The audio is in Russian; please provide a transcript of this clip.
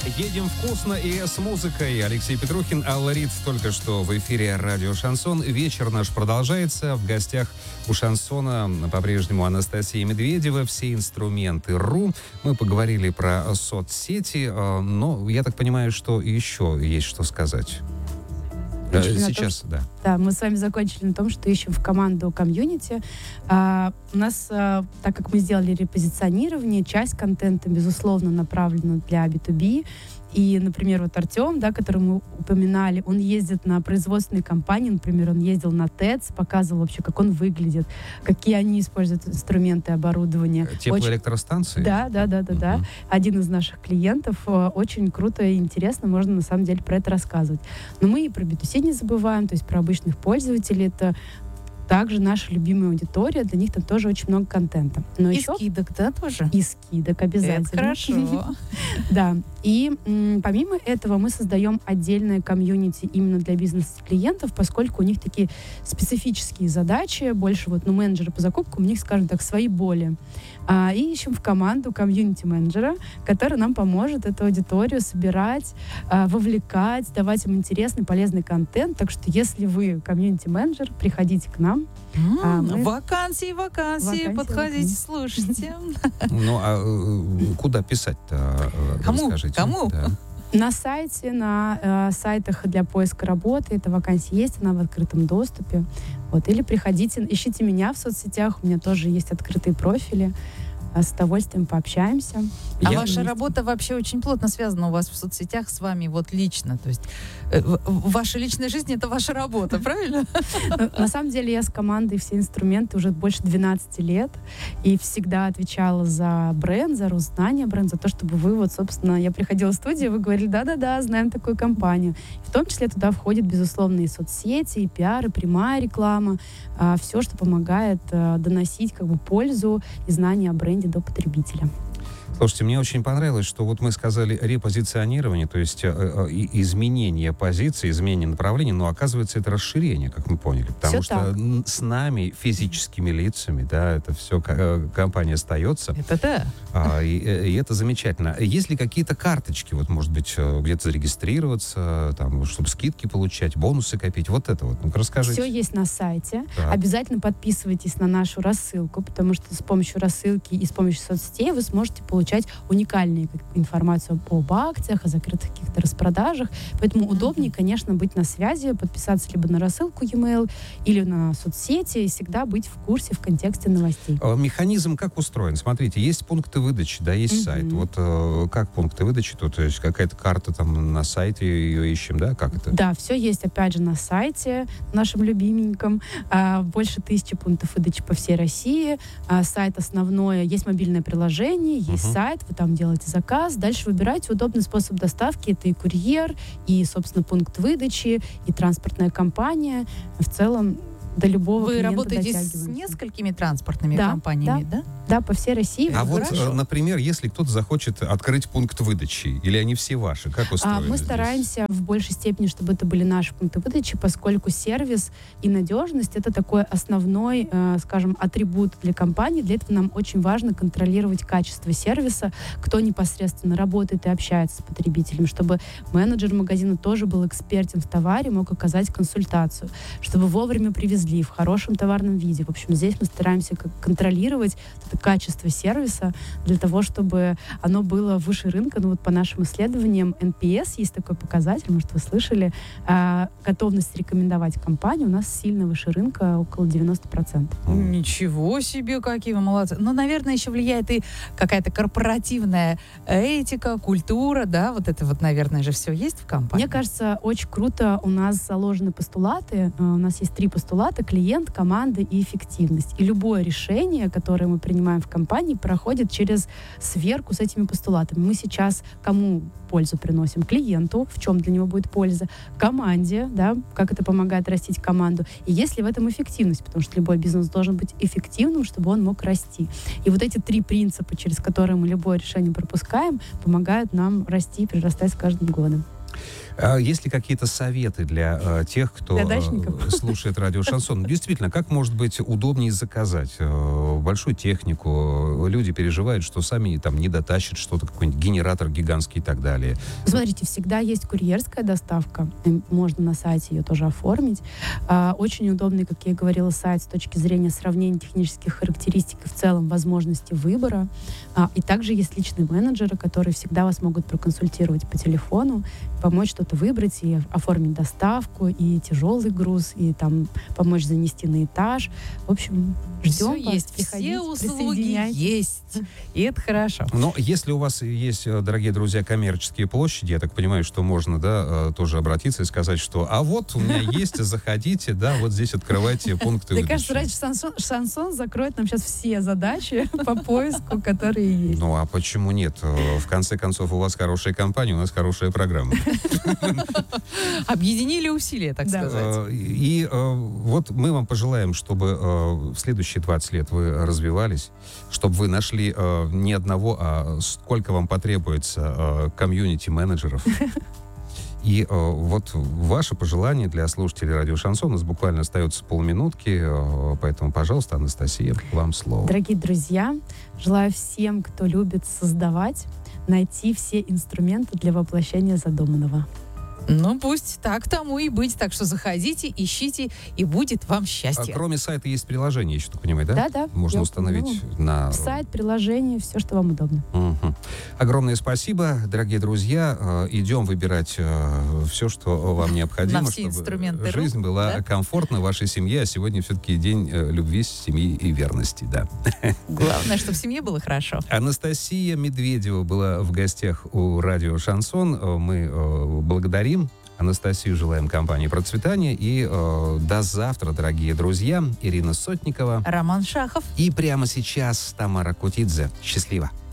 Едем вкусно и с музыкой. Алексей Петрухин, Алла Рид только что в эфире радио «Шансон». Вечер наш продолжается. В гостях у «Шансона» по-прежнему Анастасия Медведева. Все инструменты РУ. Мы поговорили про соцсети, но я так понимаю, что еще есть что сказать. Сейчас, да. Да, мы с вами закончили на том, что ищем в команду комьюнити. У нас, так как мы сделали репозиционирование, часть контента, безусловно, направлена для B2B. И, например, вот Артем, да, который мы упоминали, он ездит на производственные компании, например, он ездил на ТЭЦ, показывал вообще, как он выглядит, какие они используют инструменты, оборудование. Теплоэлектростанции? Да. Один из наших клиентов. Очень круто и интересно, можно на самом деле про это рассказывать. Но мы и про B2C не забываем, то есть про обычных пользователей. Это также наша любимая аудитория, для них там тоже очень много контента. Но и еще скидок, да, тоже? И скидок обязательно. Это хорошо. Да. И помимо этого мы создаем отдельное комьюнити именно для бизнес-клиентов, поскольку у них такие специфические задачи, больше вот, менеджеры по закупкам, у них, скажем так, свои боли. И ищем в команду комьюнити-менеджера, который нам поможет эту аудиторию собирать, вовлекать, давать им интересный, полезный контент. Так что если вы комьюнити-менеджер, приходите к нам. Вакансии, подходите, слушайте. Ну, а куда писать-то? Кому? Да. На сайте, на сайтах для поиска работы эта вакансия есть, она в открытом доступе. Вот. Или приходите, ищите меня в соцсетях, у меня тоже есть открытые профили. С удовольствием пообщаемся. Ваша работа вообще очень плотно связана у вас в соцсетях с вами вот лично. То есть ваша личная жизнь — это ваша работа, правильно? На самом деле я с командой все инструменты уже больше 12 лет и всегда отвечала за бренд, за рост знания бренда, за то, чтобы вы вот, собственно, я приходила в студию, вы говорили, да, знаем такую компанию. В том числе туда входят, безусловно, и соцсети, и пиар, и прямая реклама, все, что помогает доносить пользу и знания о бренде до потребителя. Слушайте, мне очень понравилось, что вот мы сказали репозиционирование, то есть изменение позиции, изменение направления, но оказывается это расширение, как мы поняли. Потому все что так. С нами, физическими лицами, да, это все, компания остается. Это да. И это замечательно. Есть ли какие-то карточки, вот, может быть, где-то зарегистрироваться, там, чтобы скидки получать, бонусы копить, вот это вот? Ну-ка, расскажите. Все есть на сайте. Так. Обязательно подписывайтесь на нашу рассылку, потому что с помощью рассылки и с помощью соцсетей вы сможете получать уникальную информацию об акциях, о закрытых каких-то распродажах. Поэтому удобнее, конечно, быть на связи, подписаться либо на рассылку e-mail или на соцсети и всегда быть в курсе, в контексте новостей. Механизм как устроен? Смотрите, есть пункты выдачи, да, есть сайт. Вот как пункты выдачи? То есть какая-то карта там на сайте, ее ищем, да? Как это? Да, все есть, опять же, на сайте нашем любименьком. Больше 1000 пунктов выдачи по всей России. Сайт основной. Есть мобильное приложение, есть сайт, вы там делаете заказ. Дальше выбираете удобный способ доставки. Это и курьер, и, собственно, пункт выдачи, и транспортная компания. В целом, до любого Вы клиента работаете с дотягиваемся. несколькими транспортными компаниями, да? Да, по всей России. А вот, Хорошо. например, если кто-то захочет открыть пункт выдачи, или они все ваши, как устроены Мы здесь? стараемся в большей степени, чтобы это были наши пункты выдачи, поскольку сервис и надежность — это такой основной, скажем, атрибут для компании. Для этого нам очень важно контролировать качество сервиса, кто непосредственно работает и общается с потребителем, чтобы менеджер магазина тоже был экспертен в товаре, мог оказать консультацию, чтобы вовремя привезли в хорошем товарном виде. В общем, здесь мы стараемся контролировать это качество сервиса для того, чтобы оно было выше рынка. Ну вот по нашим исследованиям NPS есть такой показатель, может, вы слышали, готовность рекомендовать компанию у нас сильно выше рынка, около 90%. Ничего себе, какие вы молодцы. Ну, наверное, еще влияет и какая-то корпоративная этика, культура, да, вот это вот, наверное, же все есть в компании. Мне кажется, очень круто у нас заложены постулаты. У нас есть 3 постулата: клиент, команда и эффективность. И любое решение, которое мы принимаем в компании, проходит через сверку с этими постулатами. Мы сейчас кому пользу приносим? Клиенту, в чем для него будет польза, команде, да, как это помогает растить команду, и есть ли в этом эффективность, потому что любой бизнес должен быть эффективным, чтобы он мог расти. И вот эти 3 принципа, через которые мы любое решение пропускаем, помогают нам расти и прирастать с каждым годом. Есть ли какие-то советы для тех, кто Для дачников? слушает радио Шансон? Действительно, как может быть удобнее заказать большую технику? Люди переживают, что сами там не дотащат что-то, какой-нибудь генератор гигантский и так далее. Смотрите, всегда есть курьерская доставка. Можно на сайте ее тоже оформить. Очень удобный, как я и говорила, сайт с точки зрения сравнения технических характеристик и в целом возможности выбора. И также есть личные менеджеры, которые всегда вас могут проконсультировать по телефону, помочь что-то выбрать и оформить доставку, и тяжелый груз, и там помочь занести на этаж. В общем, ждем Все вас. есть, все услуги присоединяйтесь. есть. И это хорошо. Но если у вас есть, дорогие друзья, коммерческие площади, я так понимаю, что можно, да, тоже обратиться и сказать, что а вот у меня есть, заходите, да, вот здесь открывайте пункты Мне выдачи. кажется, шансон закроет нам сейчас все задачи по поиску, которые есть. Ну, а почему нет? В конце концов, у вас хорошая компания, у нас хорошая программа. Объединили усилия, так Да. сказать. И вот мы вам пожелаем, чтобы в следующие 20 лет вы развивались, чтобы вы нашли не одного, а сколько вам потребуется комьюнити-менеджеров. И вот ваше пожелание для слушателей радио Шансон. У нас буквально остается полминутки, поэтому, пожалуйста, Анастасия, вам слово. Дорогие друзья, желаю всем, кто любит создавать, найти все инструменты для воплощения задуманного. Ну, пусть так тому и быть. Так что заходите, ищите, и будет вам счастье. Кроме сайта есть приложение, еще так понимаю, да? Да. Можно я установить упомянула. на... Сайт, приложение, все, что вам удобно. Мгм. Огромное спасибо, дорогие друзья. Идем выбирать все, что вам необходимо, На все чтобы инструменты жизнь рук, была да? комфортна в вашей семье. А сегодня все-таки день любви, семьи и верности, да. Главное, чтобы в семье было хорошо. Анастасия Медведева была в гостях у радио Шансон. Мы благодарим Анастасию, желаем компании процветания. И до завтра, дорогие друзья. Ирина Сотникова. Роман Шахов. И прямо сейчас Тамара Кутидзе. Счастливо.